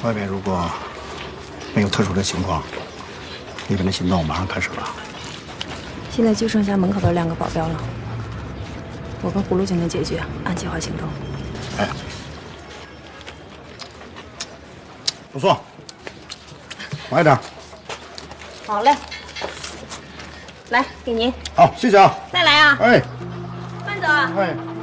外边如果没有特殊的情况，里边的行动马上开始了。 现在就剩下门口的2个保镖了，我跟葫芦就能解决，按计划行动。 哎，不错，快点。 好嘞，来给您。 好，谢谢啊。 再来啊。 哎， 慢走啊。 哎。